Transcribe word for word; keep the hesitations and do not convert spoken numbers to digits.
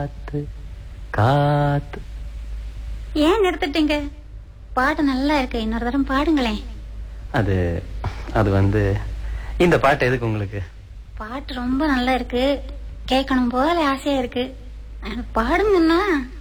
காத்து காத்து. ஏன் நிறுத்திட்டீங்க? பாட்டு நல்லா இருக்கு, இன்னொரு தரம் பாடுங்களேன். அது அது வந்து இந்த பாட்டு எதுக்கு உங்களுக்கு? பாட்டு ரொம்ப நல்லா இருக்கு, கேட்கணும் போல ஆசையா இருக்கு. பாடுங்கன்னா